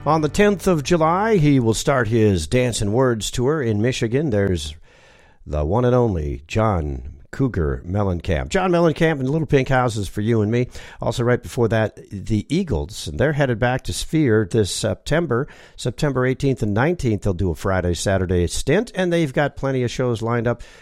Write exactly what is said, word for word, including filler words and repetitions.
On the tenth of July, he will start his Dance and Words tour in Michigan. There's the one and only John Cougar Mellencamp. John Mellencamp and Little Pink Houses for You and Me. Also right before that, the Eagles. And they're headed back to Sphere this September. September eighteenth and nineteenth, they'll do a Friday, Saturday stint. And they've got plenty of shows lined up